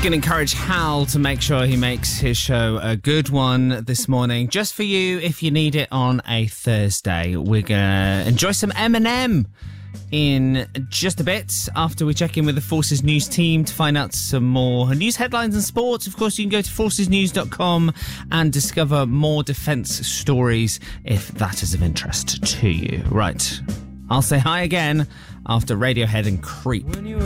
going to encourage Hal to make sure he makes his show a good one this morning. Just for you, if you need it on a Thursday. We're going to enjoy some Eminem in just a bit after we check in with the Forces News team to find out some more news headlines and sports. Of course, you can go to forcesnews.com and discover more defence stories if that is of interest to you. Right, I'll say hi again after Radiohead and Creep.